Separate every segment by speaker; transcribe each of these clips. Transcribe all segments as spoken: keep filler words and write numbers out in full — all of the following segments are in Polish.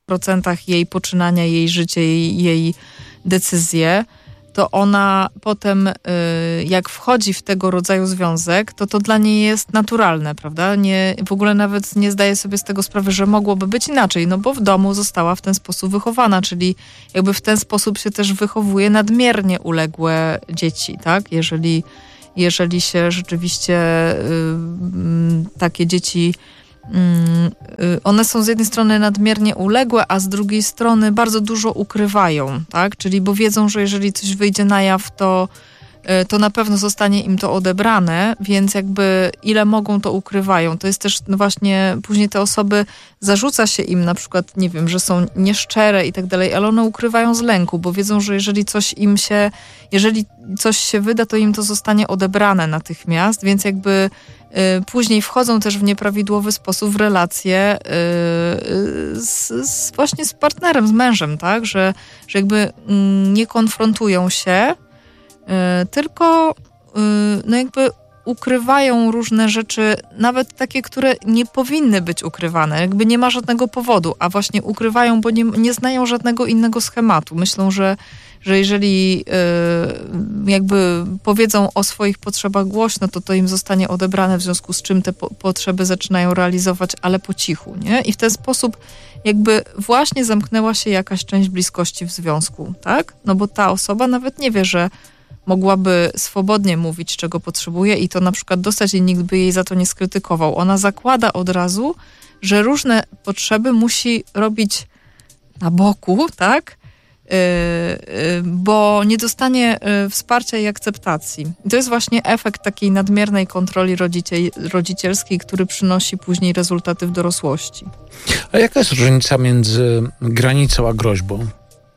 Speaker 1: procentach jej poczynania, jej życie, jej, jej decyzje, to ona potem, jak wchodzi w tego rodzaju związek, to to dla niej jest naturalne, prawda? Nie, w ogóle nawet nie zdaje sobie z tego sprawy, że mogłoby być inaczej, no bo w domu została w ten sposób wychowana, czyli jakby w ten sposób się też wychowuje nadmiernie uległe dzieci, tak? Jeżeli, jeżeli się rzeczywiście y, y, takie dzieci one są z jednej strony nadmiernie uległe, a z drugiej strony bardzo dużo ukrywają, tak? Czyli bo wiedzą, że jeżeli coś wyjdzie na jaw, to, to na pewno zostanie im to odebrane, więc jakby ile mogą, to ukrywają. To jest też no właśnie, później te osoby, zarzuca się im na przykład, nie wiem, że są nieszczere i tak dalej, ale one ukrywają z lęku, bo wiedzą, że jeżeli coś im się, jeżeli coś się wyda, to im to zostanie odebrane natychmiast, więc jakby później wchodzą też w nieprawidłowy sposób w relacje z, z właśnie z partnerem, z mężem, tak? Że, że jakby nie konfrontują się, tylko no jakby ukrywają różne rzeczy, nawet takie, które nie powinny być ukrywane. Jakby nie ma żadnego powodu, a właśnie ukrywają, bo nie, nie znają żadnego innego schematu. Myślą, że że jeżeli y, jakby powiedzą o swoich potrzebach głośno, to to im zostanie odebrane, w związku z czym te po- potrzeby zaczynają realizować, ale po cichu, nie? I w ten sposób jakby właśnie zamknęła się jakaś część bliskości w związku, tak? No bo ta osoba nawet nie wie, że mogłaby swobodnie mówić, czego potrzebuje i to na przykład dostać i nikt by jej za to nie skrytykował. Ona zakłada od razu, że różne potrzeby musi robić na boku, tak? Bo nie dostanie wsparcia i akceptacji. I to jest właśnie efekt takiej nadmiernej kontroli rodzicie- rodzicielskiej, który przynosi później rezultaty w dorosłości.
Speaker 2: A jaka jest różnica między granicą a groźbą?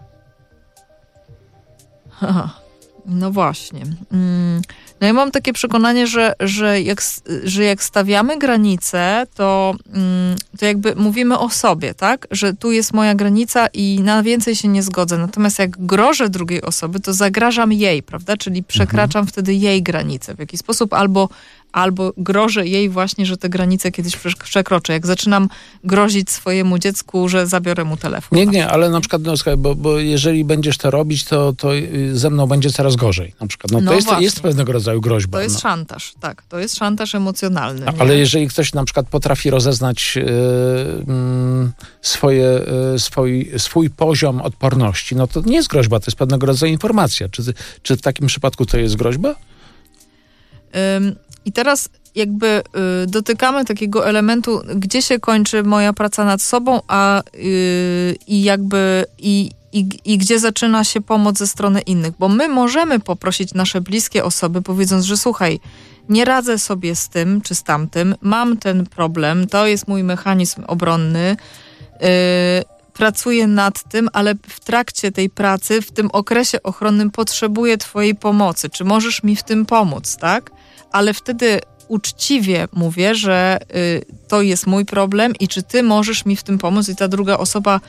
Speaker 1: Aha, no właśnie. No ja mam takie przekonanie, że, że, jak, że jak stawiamy granice, to, to jakby mówimy o sobie, tak? Że tu jest moja granica i na więcej się nie zgodzę. Natomiast jak grożę drugiej osoby, to zagrażam jej, prawda? Czyli przekraczam mhm. wtedy jej granice w jakiś sposób, albo albo grożę jej właśnie, że te granice kiedyś przekroczę. Jak zaczynam grozić swojemu dziecku, że zabiorę mu telefon.
Speaker 2: Nie, nie, ale na przykład, no, słuchaj, bo, bo jeżeli będziesz to robić, to, to ze mną będzie coraz gorzej. Na przykład, no to no jest, jest pewnego rodzaju groźba.
Speaker 1: To jest
Speaker 2: no.
Speaker 1: szantaż, tak. To jest szantaż emocjonalny.
Speaker 2: A, ale jeżeli ktoś na przykład potrafi rozeznać yy, yy, swoje, yy, swój, swój poziom odporności, no to nie jest groźba, to jest pewnego rodzaju informacja. Czy, czy w takim przypadku to jest groźba?
Speaker 1: Ym, I teraz jakby y, dotykamy takiego elementu, gdzie się kończy moja praca nad sobą, a y, i jakby i, i, i gdzie zaczyna się pomoc ze strony innych. Bo my możemy poprosić nasze bliskie osoby, powiedząc, że słuchaj, nie radzę sobie z tym czy z tamtym, mam ten problem, to jest mój mechanizm obronny, y, pracuję nad tym, ale w trakcie tej pracy, w tym okresie ochronnym potrzebuję twojej pomocy. Czy możesz mi w tym pomóc, tak? Ale wtedy uczciwie mówię, że y, to jest mój problem i czy ty możesz mi w tym pomóc i ta druga osoba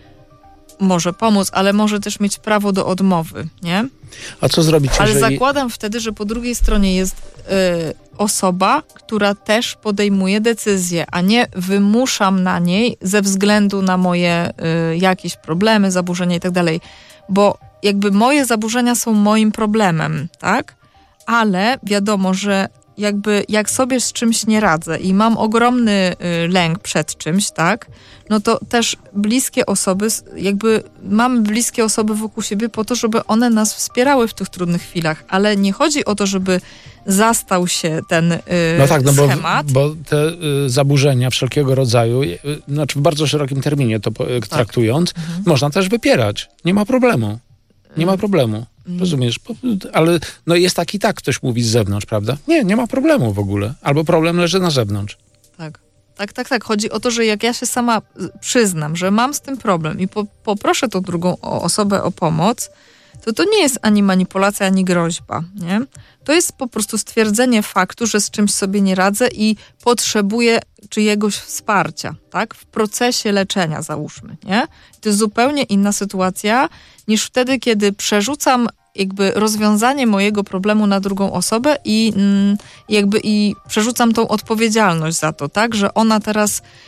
Speaker 1: może pomóc, ale może też mieć prawo do odmowy, nie?
Speaker 2: A co zrobić,
Speaker 1: ale
Speaker 2: jeżeli...
Speaker 1: zakładam wtedy, że po drugiej stronie jest y, osoba, która też podejmuje decyzję, a nie wymuszam na niej ze względu na moje y, jakieś problemy, zaburzenia i tak dalej. Bo jakby moje zaburzenia są moim problemem, tak? Ale wiadomo, że jakby jak sobie z czymś nie radzę i mam ogromny y, lęk przed czymś, tak, no to też bliskie osoby, jakby mamy bliskie osoby wokół siebie po to, żeby one nas wspierały w tych trudnych chwilach, ale nie chodzi o to, żeby zastał się ten y,
Speaker 2: no tak, no
Speaker 1: schemat.
Speaker 2: Bo, bo te y, zaburzenia wszelkiego rodzaju, y, znaczy w bardzo szerokim terminie to y, tak. traktując, mhm. można też wypierać. Nie ma problemu. Nie ma problemu. Rozumiesz? Ale no jest tak i tak, ktoś mówi z zewnątrz, prawda? Nie, nie ma problemu w ogóle. Albo problem leży na zewnątrz.
Speaker 1: Tak. Tak, tak, tak. Chodzi o to, że jak ja się sama przyznam, że mam z tym problem i po, poproszę tą drugą osobę o pomoc, to to nie jest ani manipulacja, ani groźba, nie? To jest po prostu stwierdzenie faktu, że z czymś sobie nie radzę i potrzebuję czyjegoś wsparcia, tak? W procesie leczenia, załóżmy, nie? To jest zupełnie inna sytuacja niż wtedy, kiedy przerzucam jakby rozwiązanie mojego problemu na drugą osobę i mm, jakby i przerzucam tą odpowiedzialność za to, tak? Że ona teraz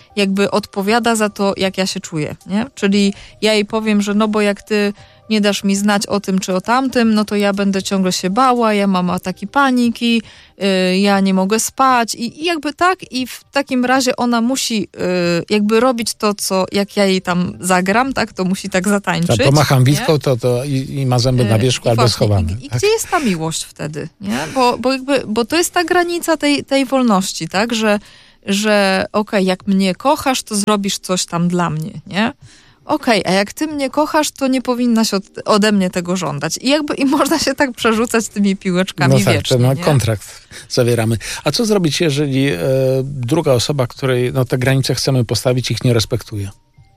Speaker 1: jakby odpowiada za to, jak ja się czuję, nie? Czyli ja jej powiem, że no bo jak ty nie dasz mi znać o tym czy o tamtym, no to ja będę ciągle się bała, ja mam ataki paniki, yy, ja nie mogę spać i, i jakby tak i w takim razie ona musi yy, jakby robić to, co jak ja jej tam zagram, tak, to musi tak zatańczyć.
Speaker 2: Tak, pomacham witką to, to i, i ma zęby na wierzchu yy, albo właśnie, schowane.
Speaker 1: I, i
Speaker 2: tak?
Speaker 1: gdzie jest ta miłość wtedy, nie? Bo, bo, jakby, bo to jest ta granica tej, tej wolności, tak, że, że okej, okay, jak mnie kochasz, to zrobisz coś tam dla mnie, nie? Okej, okay, a jak ty mnie kochasz, to nie powinnaś od, ode mnie tego żądać. I jakby i można się tak przerzucać tymi piłeczkami
Speaker 2: no tak,
Speaker 1: wiecznie.
Speaker 2: No
Speaker 1: nie?
Speaker 2: kontrakt zawieramy. A co zrobić, jeżeli e, druga osoba, której no, te granice chcemy postawić, ich nie respektuje?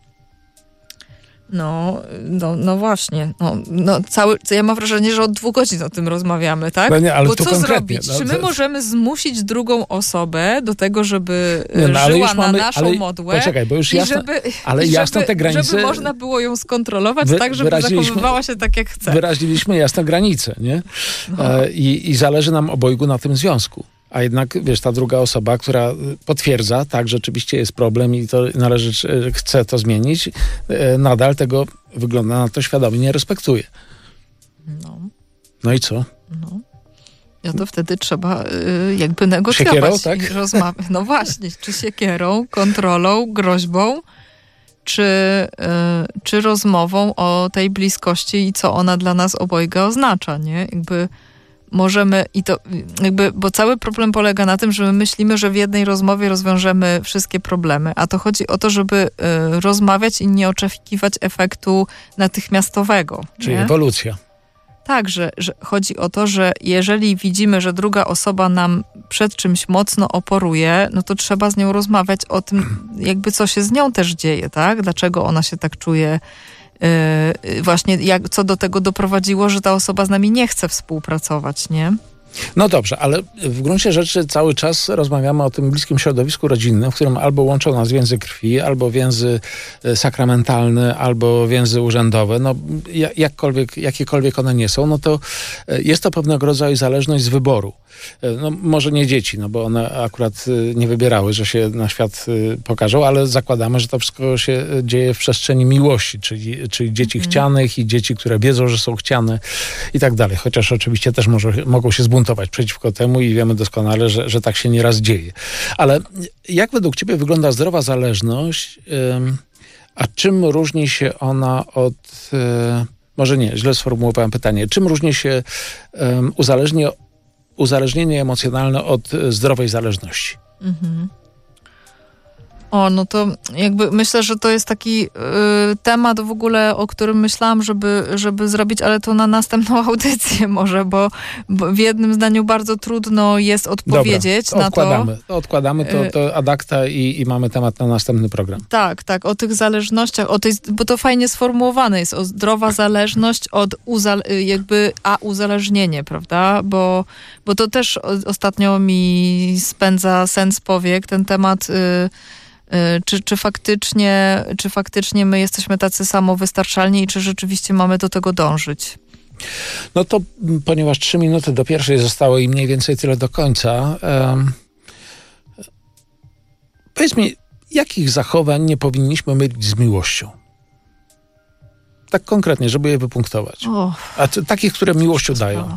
Speaker 1: No, no, no właśnie. No, no cały, ja mam wrażenie, że od dwóch godzin o tym rozmawiamy, tak?
Speaker 2: No nie, ale
Speaker 1: Bo
Speaker 2: tu
Speaker 1: co zrobić?
Speaker 2: No,
Speaker 1: Czy my
Speaker 2: to...
Speaker 1: możemy zmusić drugą osobę do tego, żeby
Speaker 2: nie, no,
Speaker 1: żyła
Speaker 2: mamy,
Speaker 1: na naszą
Speaker 2: ale,
Speaker 1: modłę?
Speaker 2: Poczekaj, bo już jasno,
Speaker 1: żeby,
Speaker 2: ale jasno te granice...
Speaker 1: Żeby można było ją skontrolować
Speaker 2: wy,
Speaker 1: tak, żeby zachowywała się tak, jak chce.
Speaker 2: Wyraziliśmy jasne granice, nie?
Speaker 1: No.
Speaker 2: E, i, I zależy nam obojgu na tym związku. A jednak, wiesz, ta druga osoba, która potwierdza, tak, rzeczywiście jest problem i to należy, chce to zmienić, nadal tego, wygląda na to, świadomie nie respektuje.
Speaker 1: No.
Speaker 2: No i co?
Speaker 1: No. Ja to wtedy trzeba y, jakby negocjować.
Speaker 2: Siekierą, tak?
Speaker 1: I rozmawiać. No właśnie, czy siekierą, kontrolą, groźbą, czy, y, czy rozmową o tej bliskości i co ona dla nas obojga oznacza, nie? Jakby możemy i to jakby, bo cały problem polega na tym, że my myślimy, że w jednej rozmowie rozwiążemy wszystkie problemy, a to chodzi o to, żeby y, rozmawiać i nie oczekiwać efektu natychmiastowego.
Speaker 2: Czyli
Speaker 1: nie?
Speaker 2: ewolucja.
Speaker 1: Tak, że, że chodzi o to, że jeżeli widzimy, że druga osoba nam przed czymś mocno oporuje, no to trzeba z nią rozmawiać o tym, jakby co się z nią też dzieje, tak? Dlaczego ona się tak czuje. Yy, właśnie jak, co do tego doprowadziło, że ta osoba z nami nie chce współpracować, nie?
Speaker 2: No dobrze, ale w gruncie rzeczy cały czas rozmawiamy o tym bliskim środowisku rodzinnym, w którym albo łączą nas więzy krwi, albo więzy sakramentalne, albo więzy urzędowe. No jakkolwiek, jakiekolwiek one nie są, no to jest to pewnego rodzaju zależność z wyboru. No może nie dzieci, no bo one akurat nie wybierały, że się na świat pokażą, ale zakładamy, że to wszystko się dzieje w przestrzeni miłości, czyli, czyli dzieci mm. chcianych i dzieci, które wiedzą, że są chciane i tak dalej. Chociaż oczywiście też może, mogą się zbuntować przeciwko temu i wiemy doskonale, że, że tak się nieraz dzieje. Ale jak według ciebie wygląda zdrowa zależność, ym, a czym różni się ona od... Yy, może nie, źle sformułowałem pytanie. Czym różni się ym, uzależnienie uzależnienie emocjonalne od zdrowej zależności?
Speaker 1: Mhm. O, no to jakby myślę, że to jest taki y, temat w ogóle, o którym myślałam, żeby, żeby zrobić, ale to na następną audycję może, bo, bo w jednym zdaniu bardzo trudno jest odpowiedzieć
Speaker 2: Dobra,
Speaker 1: na
Speaker 2: odkładamy.
Speaker 1: to.
Speaker 2: Odkładamy to, to ad acta i, i mamy temat na następny program.
Speaker 1: Tak, tak, o tych zależnościach, o tej, bo to fajnie sformułowane jest, o zdrowa zależność od uzale- jakby, a uzależnienie, prawda? Bo, bo to też ostatnio mi spędza sen z powiek, ten temat... Y, Czy, czy, faktycznie, czy faktycznie my jesteśmy tacy samowystarczalni i czy rzeczywiście mamy do tego dążyć?
Speaker 2: No to ponieważ trzy minuty do pierwszej zostały i mniej więcej tyle do końca, um, powiedz mi, jakich zachowań nie powinniśmy mylić z miłością? Tak konkretnie, żeby je wypunktować. Oh. A t- takich, które miłością dają.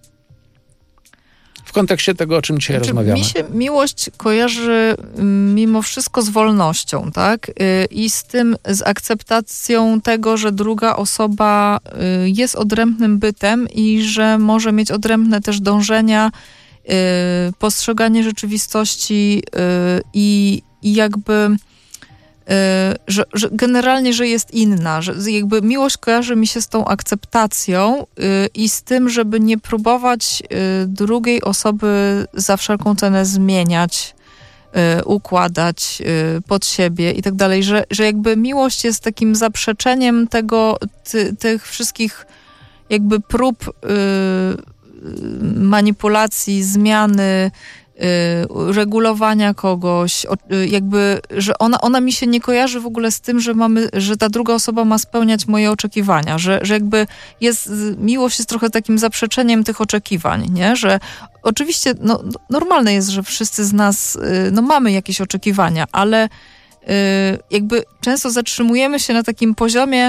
Speaker 2: W kontekście tego, o czym dzisiaj znaczy, rozmawiamy.
Speaker 1: Mi się miłość kojarzy mimo wszystko z wolnością, tak? I z tym, z akceptacją tego, że druga osoba jest odrębnym bytem i że może mieć odrębne też dążenia, postrzeganie rzeczywistości i, i jakby... Że, że generalnie, że jest inna, że jakby miłość kojarzy mi się z tą akceptacją yy, i z tym, żeby nie próbować yy, drugiej osoby za wszelką cenę zmieniać, yy, układać yy, pod siebie i tak dalej, że, że jakby miłość jest takim zaprzeczeniem tego, ty, tych wszystkich jakby prób yy, manipulacji, zmiany, Y, regulowania kogoś, y, jakby, że ona, ona mi się nie kojarzy w ogóle z tym, że mamy, że ta druga osoba ma spełniać moje oczekiwania, że, że jakby jest, miłość jest trochę takim zaprzeczeniem tych oczekiwań, nie? Że oczywiście no, normalne jest, że wszyscy z nas y, no, mamy jakieś oczekiwania, ale jakby często zatrzymujemy się na takim poziomie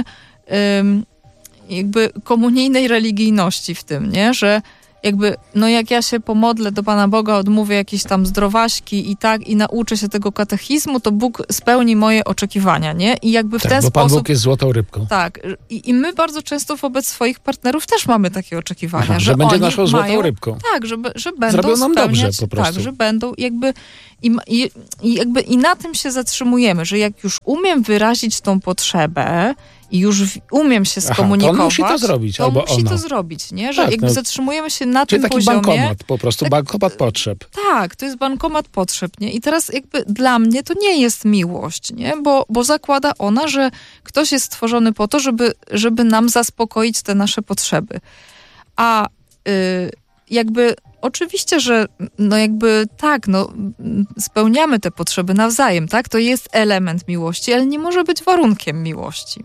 Speaker 1: jakby komunijnej religijności w tym, nie? Że jakby, no jak ja się pomodlę do Pana Boga, odmówię jakieś tam zdrowaśki i tak, i nauczę się tego katechizmu, to Bóg spełni moje oczekiwania, nie? I jakby w
Speaker 2: tak,
Speaker 1: ten
Speaker 2: bo
Speaker 1: sposób...
Speaker 2: Pan Bóg jest złotą rybką.
Speaker 1: Tak. I, i my bardzo często wobec swoich partnerów też mamy takie oczekiwania,
Speaker 2: Aha,
Speaker 1: że,
Speaker 2: że będzie
Speaker 1: oni
Speaker 2: naszą złotą
Speaker 1: mają,
Speaker 2: rybką.
Speaker 1: Tak, że, że będą
Speaker 2: Zrobią nam
Speaker 1: spełniać,
Speaker 2: dobrze po prostu.
Speaker 1: Tak, że będą jakby... I, i, I jakby i na tym się zatrzymujemy, że jak już umiem wyrazić tą potrzebę i już w, umiem się skomunikować,
Speaker 2: Aha, to on musi to zrobić,
Speaker 1: to
Speaker 2: albo
Speaker 1: musi
Speaker 2: ona.
Speaker 1: to zrobić, nie? Że
Speaker 2: tak,
Speaker 1: jakby
Speaker 2: no,
Speaker 1: zatrzymujemy się na
Speaker 2: czyli
Speaker 1: tym
Speaker 2: taki
Speaker 1: poziomie.
Speaker 2: bankomat po prostu,
Speaker 1: tak,
Speaker 2: bankomat potrzeb.
Speaker 1: Tak, to jest bankomat potrzeb, nie? I teraz jakby dla mnie to nie jest miłość, nie? Bo, bo zakłada ona, że ktoś jest stworzony po to, żeby, żeby nam zaspokoić te nasze potrzeby. A yy, jakby oczywiście, że no jakby tak, no spełniamy te potrzeby nawzajem, tak? To jest element miłości, ale nie może być warunkiem miłości.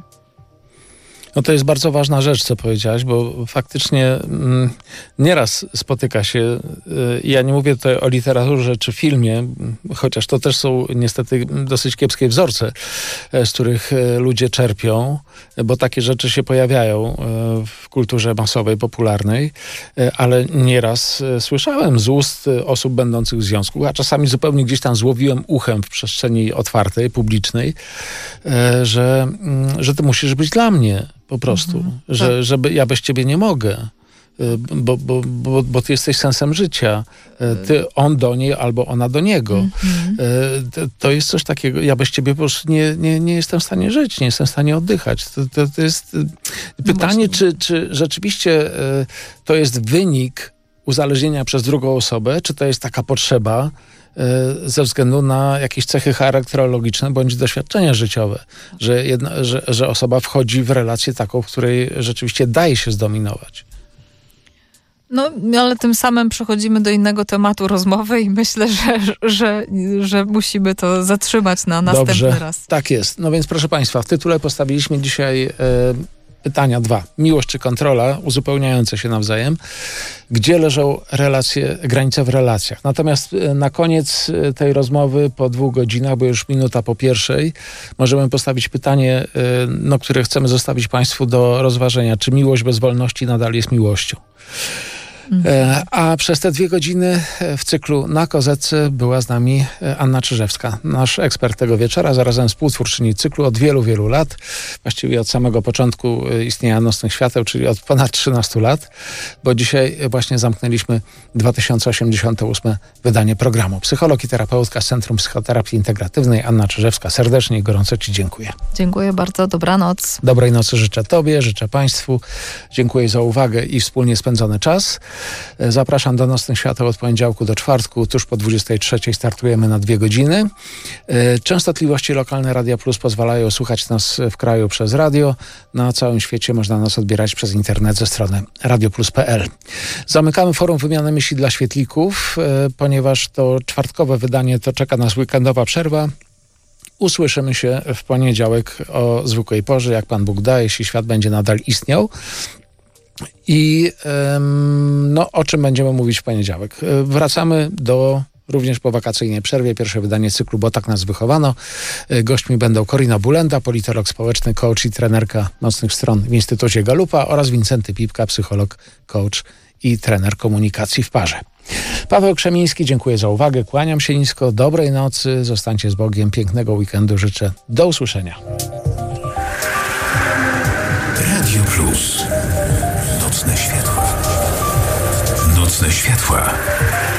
Speaker 2: No to jest bardzo ważna rzecz, co powiedziałaś, bo faktycznie mm, nieraz spotyka się, y, ja nie mówię tutaj o literaturze czy filmie, chociaż to też są niestety dosyć kiepskie wzorce, y, z których y, ludzie czerpią, bo takie rzeczy się pojawiają y, w kulturze masowej, popularnej, y, ale nieraz y, słyszałem z ust y, osób będących w związku, a czasami zupełnie gdzieś tam złowiłem uchem w przestrzeni otwartej, publicznej, y, że, y, że ty musisz być dla mnie. Po prostu, mhm, że, tak. żeby ja bez ciebie nie mogę, bo, bo, bo, bo ty jesteś sensem życia. Ty, on do niej albo ona do niego. Mhm. To, to jest coś takiego, ja bez ciebie po prostu nie, nie, nie jestem w stanie żyć, nie jestem w stanie oddychać. To, to, to jest pytanie, no czy, czy rzeczywiście to jest wynik uzależnienia przez drugą osobę, czy to jest taka potrzeba ze względu na jakieś cechy charakterologiczne bądź doświadczenia życiowe, że, jedna, że, że osoba wchodzi w relację taką, w której rzeczywiście daje się zdominować.
Speaker 1: No, ale tym samym przechodzimy do innego tematu rozmowy i myślę, że, że, że musimy to zatrzymać na następny
Speaker 2: Dobrze,
Speaker 1: raz.
Speaker 2: Tak jest. No więc proszę Państwa, w tytule postawiliśmy dzisiaj e, pytania dwa. Miłość czy kontrola, uzupełniające się nawzajem. Gdzie leżą relacje, granice w relacjach? Natomiast na koniec tej rozmowy, po dwóch godzinach, bo już minuta po pierwszej, możemy postawić pytanie, no, które chcemy zostawić Państwu do rozważenia. Czy miłość bez wolności nadal jest miłością? Mhm. A przez te dwie godziny w cyklu Na Kozetce była z nami Anna Czyżewska, nasz ekspert tego wieczora, zarazem współtwórczyni cyklu od wielu, wielu lat, właściwie od samego początku istnienia Nocnych Świateł, czyli od ponad trzynastu lat, bo dzisiaj właśnie zamknęliśmy dwa tysiące osiemdziesiąte ósme wydanie programu. Psycholog i terapeutka z Centrum Psychoterapii Integratywnej Anna Czyżewska. Serdecznie i gorąco Ci dziękuję.
Speaker 1: Dziękuję bardzo, dobranoc.
Speaker 2: Dobrej nocy życzę Tobie, życzę Państwu. Dziękuję za uwagę i wspólnie spędzony czas. Zapraszam do Nocnych Świateł od poniedziałku do czwartku. Tuż po dwudziestej trzeciej startujemy na dwie godziny. Częstotliwości lokalne Radia Plus pozwalają słuchać nas w kraju przez radio. Na całym świecie można nas odbierać przez internet ze strony radioplus kropka p l. Zamykamy forum wymiany myśli dla świetlików, ponieważ to czwartkowe wydanie to czeka nas weekendowa przerwa. Usłyszymy się w poniedziałek o zwykłej porze, jak Pan Bóg da, jeśli świat będzie nadal istniał. I ym, no, o czym będziemy mówić w poniedziałek? Wracamy do również po wakacyjnej przerwie, pierwsze wydanie cyklu Bo tak nas wychowano. Gośćmi będą Korina Bulenda, politolog społeczny, coach i trenerka Nocnych Stron w Instytucie Galupa oraz Wincenty Pipka, psycholog, coach i trener komunikacji w parze. Paweł Krzemiński, dziękuję za uwagę, kłaniam się nisko, dobrej nocy, zostańcie z Bogiem, pięknego weekendu życzę, do usłyszenia.
Speaker 3: Radio Plus. Nocne światła. Nocne światła.